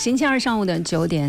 星期二上午的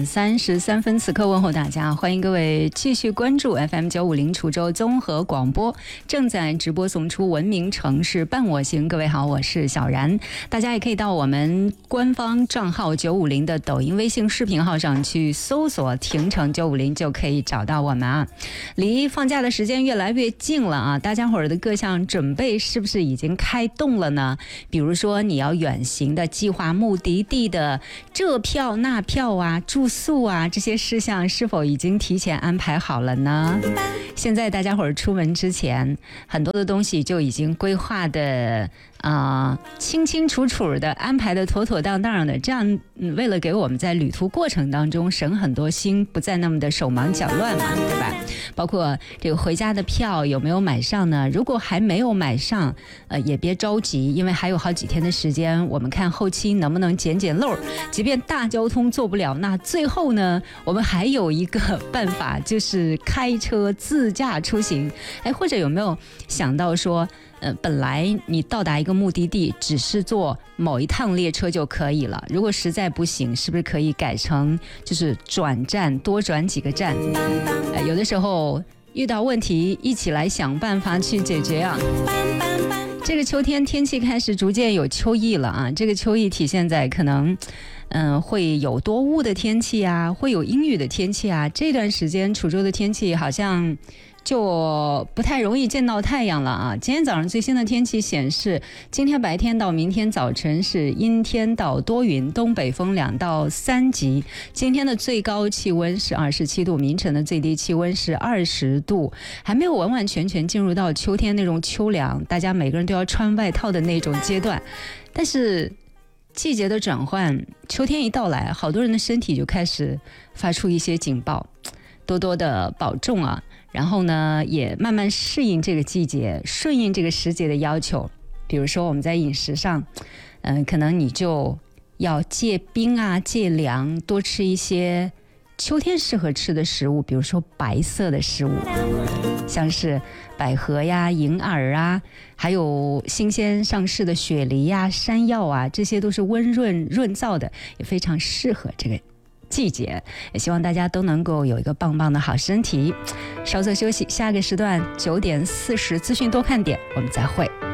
9:33，此刻问候大家，欢迎各位继续关注 FM950 滁州综合广播，正在直播送出文明城市伴我行。各位好，我是小然，大家也可以到我们官方账号950的抖音、微信视频号上去搜索亭城950，就可以找到我们啊。离放假的时间越来越近了啊，大家伙儿的各项准备是不是已经开动了呢？比如说你要远行的计划目的地的这票那票啊，住宿啊，这些事项是否已经提前安排好了呢？现在大家伙儿出门之前，很多的东西就已经规划的清清楚楚的，安排的妥妥当当的，这样为了给我们在旅途过程当中省很多心，不再那么的手忙脚乱嘛，对吧？包括这个回家的票有没有买上呢？如果还没有买上，也别着急，因为还有好几天的时间，我们看后期能不能捡漏。即便大交通做不了，那最后呢，我们还有一个办法，就是开车自驾出行。或者有没有想到说，本来你到达一个目的地只是坐某一趟列车就可以了，如果实在不行，是不是可以改成就是转站，多转几个站？有的时候遇到问题，一起来想办法去解决啊。这个秋天天气开始逐渐有秋意了啊，这个秋意体现在可能会有多雾的天气啊，会有阴雨的天气啊。这段时间滁州的天气好像就不太容易见到太阳了啊！今天早上最新的天气显示，今天白天到明天早晨是阴天到多云，东北风2到3级。今天的最高气温是27度，明晨的最低气温是20度，还没有完完全全进入到秋天那种秋凉，大家每个人都要穿外套的那种阶段。但是季节的转换，秋天一到来，好多人的身体就开始发出一些警报，多多的保重啊！然后呢，也慢慢适应这个季节，顺应这个时节的要求。比如说我们在饮食上，可能你就要戒冰啊，戒凉，多吃一些秋天适合吃的食物，比如说白色的食物，像是百合呀、银耳啊，还有新鲜上市的雪梨呀、山药啊，这些都是温润润燥的，也非常适合这个季节。也希望大家都能够有一个棒棒的好身体。稍作休息，下个时段9:40资讯多看点，我们再会。